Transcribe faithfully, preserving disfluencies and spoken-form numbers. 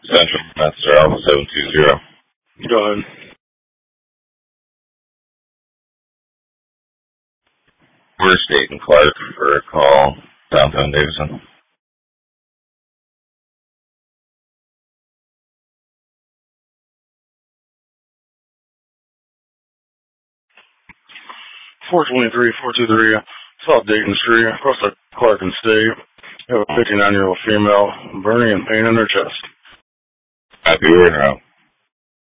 Central Master Alpha seven two zero. Go ahead. We're State and Clark for a call downtown Davison. four twenty-three, four two three, South Dayton Street, across the Clark and State. You have a fifty-nine-year-old female, burning and pain in her chest. Happy we're now.